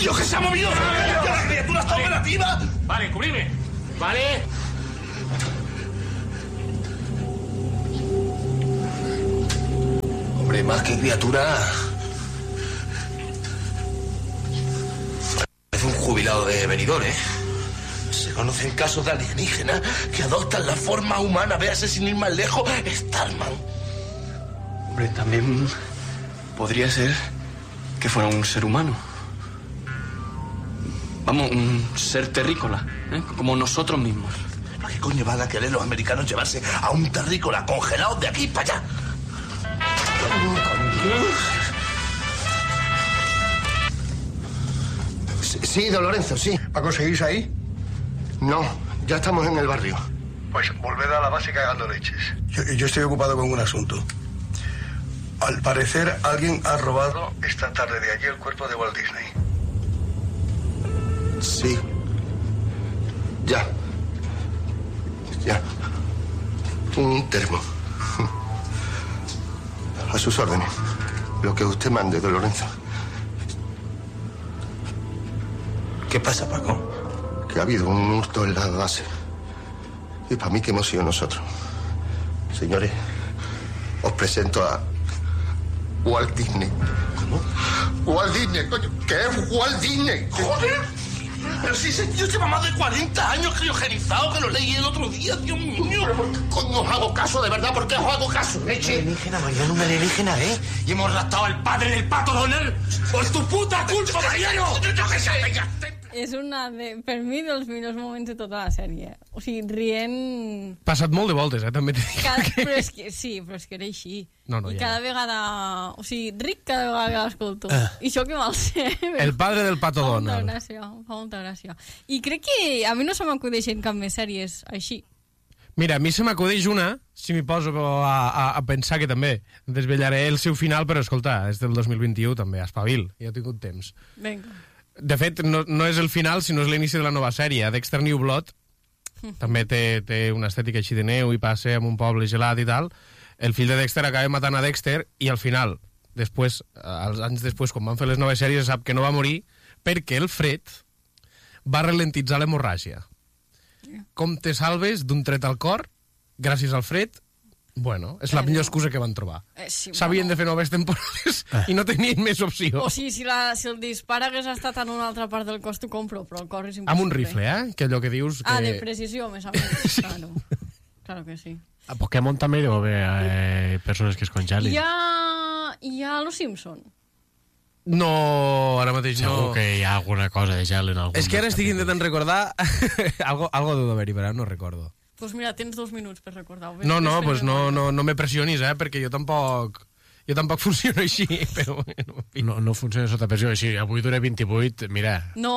¡Dios, que se ha movido! ¡Que la criatura está operativa! Vale, cubrime. Vale. Hombre, más que criatura... Es un jubilado de Benidorm, ¿eh? Se conocen casos de alienígenas que adoptan la forma humana. Véase sin ir más lejos, Starman. Hombre, también podría ser que fuera un ser humano. Vamos, un ser terrícola, ¿eh? Como nosotros mismos. ¿Para qué coño van a querer los americanos llevarse a un terrícola congelado de aquí para allá? Sí, don Lorenzo, sí. ¿Paco, seguís ahí? No, ya estamos en el barrio. Pues volved a la base cagando leches. Yo estoy ocupado con un asunto. Al parecer, alguien ha robado esta tarde de allí el cuerpo de Walt Disney. Sí. Ya. Un termo. A sus órdenes. Lo que usted mande, don Lorenzo. ¿Qué pasa, Paco? Que ha habido un hurto en la base. Y para mí que hemos sido nosotros. Señores, os presento a Walt Disney. ¿Cómo? Walt Disney, coño. ¿Qué es Walt Disney? ¡Joder! Pero si ese tío lleva más de 40 años criogenizado, que lo leí el otro día, Dios mío. Pero ¿por qué coño os hago caso, de verdad? ¿Por qué os hago caso, leche? Alienígena, Mariano, un alienígena, ¿eh? Y hemos raptado al padre del Pato Donald por tu puta culpa, Mariano. ¡Yo qué sé! És una, per mi, dels millors moments de tota la sèrie. O sigui, rient... Passat molt de voltes, també t'he dit. Però és que, sí, però és que era així. No, I ja. cada vegada... O sigui, ric cada vegada que l'escolto. I això que mal sé. El padre del Pato Donald. Fa molta gràcia. I crec que a mi no se m'acudeix en cap més sèries així. Mira, a mi se m'acudeix una, si m'hi poso a pensar que també desvetllaré el seu final, però escolta, és del 2021 també, espavil, ja he tingut temps. Vinga. De fet, no és el final, sinó és l'inici de la nova sèrie. Dexter New Blood també té una estètica així de neu i passa en un poble gelat i tal. El fill de Dexter acaba matant a Dexter i al final, després, als anys després, quan van fer les noves sèries, sap que no va morir perquè el fred va ralentitzar l'hemorràgia. Com te salves d'un tret al cor gràcies al fred? Bueno, és la millor excusa que van trobar. Sí, Sabien de fer noves temporades i no tenien més opció. O sigui, si el dispar hagués estat en una altra part del cos, t'ho compro, però el cor és impossible. Amb un rifle, que allò que dius... Que... de precisió, més o menys. Sí. Claro que sí. A Pokémon també hi deu haver persones que es congelin. Hi ha Los Simpson. No, ara mateix no. Segur que hi ha alguna cosa de gel en algun... És que ara estic intentant recordar... algo deu d'haver-hi, però no recordo. Doncs mira, tens 2 minuts per recordar-ho. No, pues no me pressionis, perquè jo tampoc funciono així, però... No funciona sota pressió, així, avui dura 28, mira...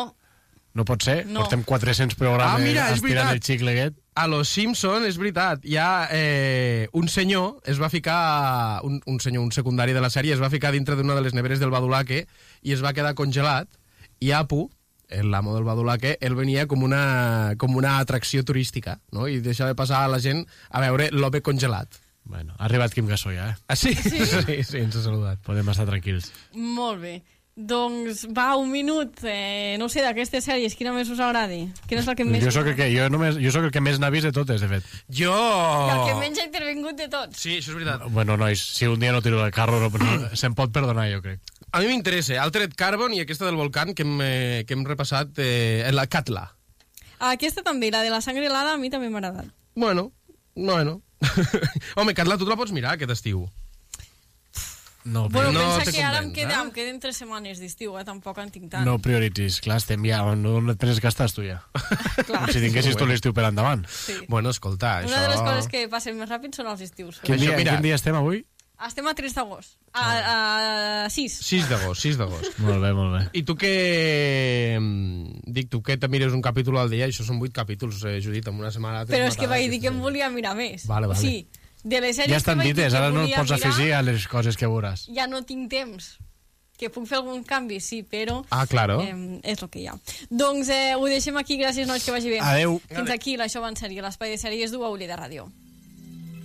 No pot ser? No. Portem 400 programes estirant el xicle aquest. A Los Simpson, és veritat, hi ha un senyor, es va ficar, un senyor, un secundari de la sèrie, es va ficar dintre d'una de les neveres del Badulaque i es va quedar congelat, i Apu, l'amo del Badulaque, ell venia com una atracció turística, no? I deixava passar a la gent a veure l'home congelat. Bueno, ha arribat Quim Gassoia, Ah, sí? Sí, ens ha saludat. Podem estar tranquils. Molt bé. Doncs va, 1 minut. No sé, d'aquestes sèries, quina més us agradi? Quina és la que més... Jo soc el que més n'ha vist de totes, de fet. Jo... El que menys ha intervingut de tots. Sí, això és veritat. Bueno, nois, si un dia no tiro el carro, se'm pot perdonar, jo crec. A mi m'interessa Altered Carbon i aquesta del volcán que hem repassat, la Katla. Aquesta també, la de la sangre helada, a mi també m'ha agradat. Bueno. Home, Katla, tu te la pots mirar aquest estiu. No, pensa que ara em queden 3 setmanes d'estiu, tampoc en tinc tant. No prioritzis, clar, estem ja, on et penses que estàs tu ja? Com si tinguessis tot l'estiu per endavant. Sí. Bueno, escolta, Una de les coses que passen més ràpid són els estius. Quin dia estem avui? Estem a 3 d'agost. A 6. 6 d'agost. Molt bé. I tu que... Dic, tu que te mires un capítol al dia, això són 8 capítols, Judit, en una setmana... Però és que vaig dir que em volia mirar més. Vale. O sigui, de les sèries ja estan dites, ara no et pots afegir a les coses que veuràs. Ja no tinc temps. Que puc fer algun canvi, sí, però... claro. És el que hi ha. Doncs ho deixem aquí, gràcies, nois, que vagi bé. Adeu. Fins aquí l'Això va en sèrie, l'espai de sèries d'UAULI de Ràdio.